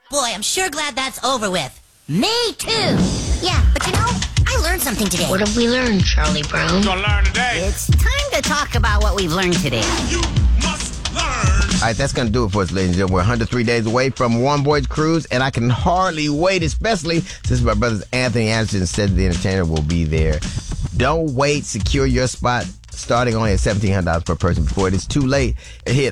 Boy, I'm sure glad that's over with. Me too. Yeah, but I learned something today. What have we learned, Charlie Brown? You're gonna learn today. It's time to talk about what we've learned today. You must learn. All right, that's going to do it for us, ladies and gentlemen. We're 103 days away from One Voyage Cruise, and I can hardly wait, especially since my brothers Anthony Anderson and Cedric the Entertainer will be there. Don't wait. Secure your spot starting only at $1,700 per person before it is too late. Hit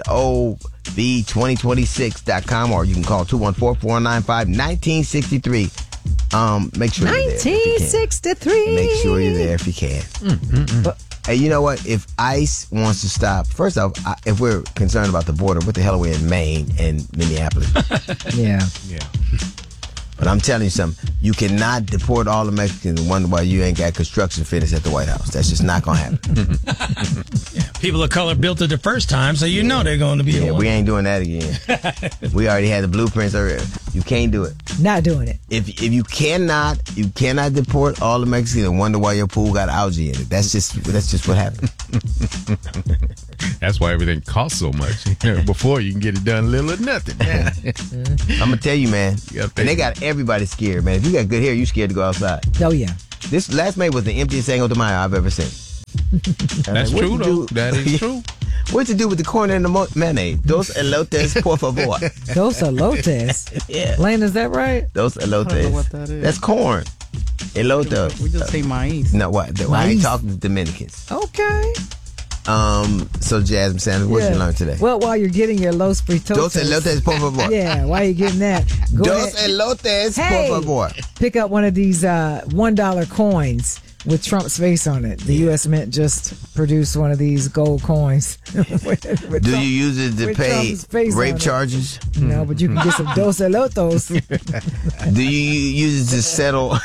OV2026.com or you can call 214-495-1963. Make sure you're there. 1963. Make sure you're there if you can. But, hey, you know what? If ICE wants to stop, first off, if we're concerned about the border, what the hell are we in Maine and Minneapolis? Yeah. But I'm telling you something. You cannot deport all the Mexicans and wonder why you ain't got construction finished at the White House. That's just not going to happen. People of color built it the first time, so you know they're going to be Yeah, one. we ain't doing that again. We already had the blueprints already. You can't do it. Not doing it. If you cannot deport all the Mexicans and wonder why your pool got algae in it. That's just what happened. That's why everything costs so much. Before you can get it done little or nothing. I'm gonna tell you, man. You And they got everybody scared, man. If you got good hair, you scared to go outside. Oh, yeah. This last May was the emptiest Cinco de Mayo I've ever seen. That's true, though. That is true. What to do with the corn and the mayonnaise? Dos elotes, por favor. Dos elotes. Yeah. Lane, is that right? Dos elotes. I don't know what that is. That's corn. Elote. We just say maíz. No, what? I ain't talking to Dominicans. Okay. So Jasmine Sanders, what you learn today? Well, while you're getting your Los Fritos. Dos elotes, por favor. Yeah, while you're getting that, go Dos ahead. elotes, Hey, por favor. pick up one of these $1 coins with Trump's face on it. The U.S. Mint just produced one of these gold coins. with Do you use it to with pay Trump's face rape on it. charges? No, but you can get some Dos Elotos. Do you use it to settle?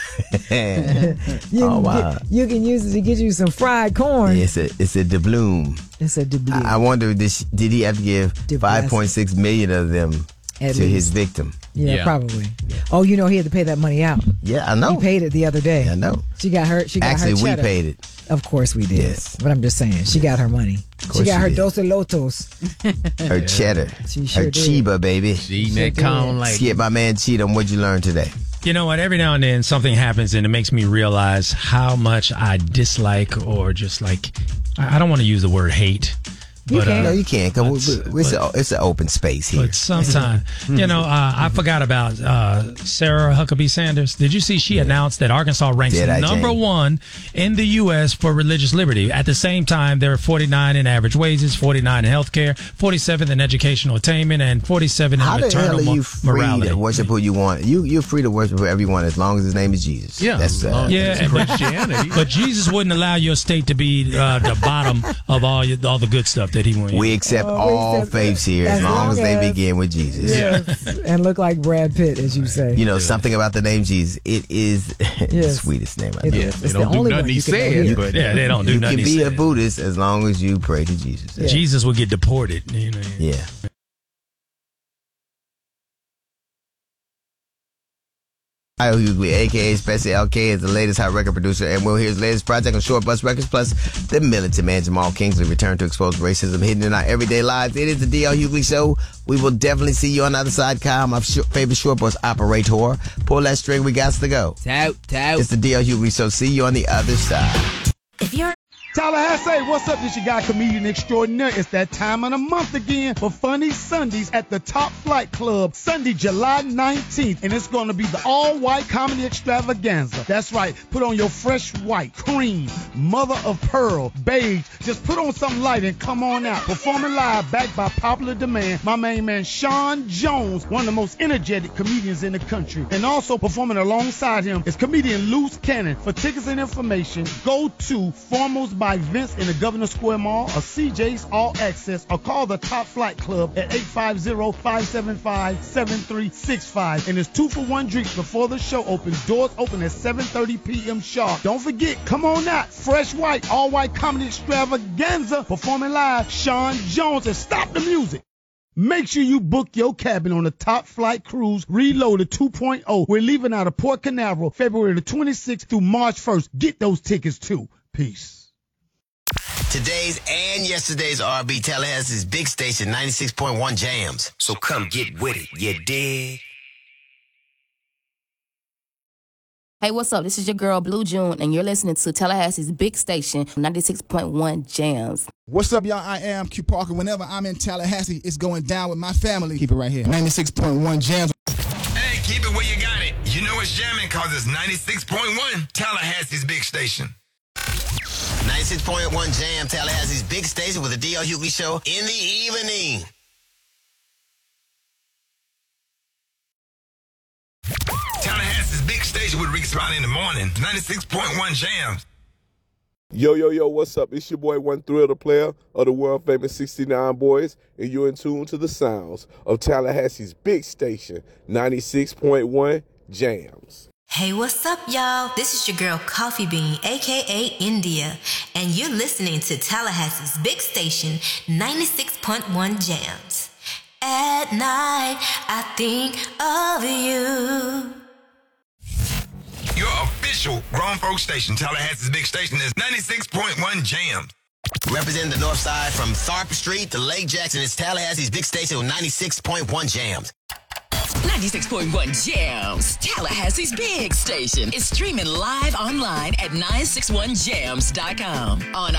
You can use it to get you some fried corn. It's a doubloon. It's a doubloon. I wonder, did he have to give 5.6 million of them At to his least. victim? Yeah, probably. Oh, he had to pay that money out. Yeah, I know. He paid it the other day. I know. She got her. Actually, her we cheddar. paid it. Of course we did. Yes. But I'm just saying, she got her money. She got she her did. Dos Elotos. Her cheddar. She sure her did. Chiba, baby. Eating that corn like Skip, my man Cheatham, what'd you learn today? You know what? Every now and then something happens and it makes me realize how much I dislike or just like, I don't want to use the word hate. But, No, you can't. It's an open space here. But sometimes, I forgot about Sarah Huckabee Sanders. Did you see she announced that Arkansas ranks number one in the U.S. for religious liberty? At the same time, there are 49 in average wages, 49 in health care, 47 in educational attainment, and 47 in How the hell maternal are you free morality. to worship who you want? You're free to worship whoever you want as long as his name is Jesus. Yeah. That's Christianity. But Jesus wouldn't allow your state to be the bottom of all the good stuff that he wanted. We accept all faiths here as long as they begin with Jesus. Yes. And look like Brad Pitt, as you say. You know, something about the name Jesus. It is the sweetest name I know. It's They the don't do only nothing one he you can know said, here. but Yeah, they don't do You nothing. can he be a said. Buddhist as long as you pray to Jesus. Jesus would get deported. Yeah. Hi, Hughley, a.k.a. Special LK, is the latest hot record producer, and we'll hear his latest project on Short Bus Records, plus the militant man Jamal Kingsley return to expose racism hidden in our everyday lives. It is the D.L. Hughley Show. We will definitely see you on the other side. Kyle, my favorite short bus operator. Pull that string, we got to go. Tout. It's the D.L. Hughley Show. See you on the other side. If you're Tallahassee, what's up? This your guy, comedian extraordinaire. It's that time of the month again for Funny Sundays at the Top Flight Club, Sunday, July 19th. And it's going to be the all-white comedy extravaganza. That's right. Put on your fresh white, cream, mother of pearl, beige. Just put on something light and come on out. Performing live, backed by popular demand, my main man, Sean Jones, one of the most energetic comedians in the country. And also performing alongside him is comedian Loose Cannon. For tickets and information, go to Foremost by Vince in the Governor Square Mall or CJ's All Access, or call the Top Flight Club at 850-575-7365. And it's 2-for-1 drinks before the show opens. Doors open at 7:30 p.m. sharp. Don't forget, come on out. Fresh white, all white comedy extravaganza. Performing live, Sean Jones. And stop the music. Make sure you book your cabin on the Top Flight Cruise Reloaded 2.0. We're leaving out of Port Canaveral February the 26th through March 1st. Get those tickets too. Peace. Today's and yesterday's R&B Tallahassee's big station 96.1 jams. So come get with it, you dig? Hey, what's up? This is your girl, Blue June, and you're listening to Tallahassee's big station, 96.1 Jams. What's up, y'all? I am Q Parker. Whenever I'm in Tallahassee, it's going down with my family. Keep it right here. 96.1 Jams. Hey, keep it where you got it. You know it's jamming because it's 96.1 Tallahassee's big station. 96.1 Jam, Tallahassee's big station with the D.L. Hughley Show in the evening. Tallahassee's big station with Rick Spot in the morning. 96.1 Jams. Yo, what's up? It's your boy, One Thrill, the player of the world famous 69 Boys, and you're in tune to the sounds of Tallahassee's big station, 96.1 Jams. Hey, what's up, y'all? This is your girl, Coffee Bean, a.k.a. India, and you're listening to Tallahassee's big station, 96.1 Jams. At night, I think of you. Your official grown folk station, Tallahassee's big station, is 96.1 Jams. Representing the north side from Tharp Street to Lake Jackson, it's Tallahassee's big station with 96.1 Jams. 96.1 Jams, Tallahassee's big station, is streaming live online at 961jams.com on